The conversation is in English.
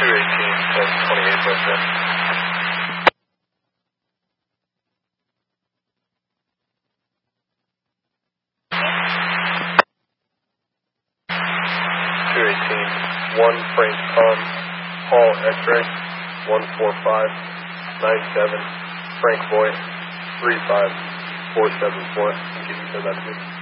218, 28 West End. One Frank Tom, Paul X-ray, 14597, Frank Boy, 35474. Can you send that to me?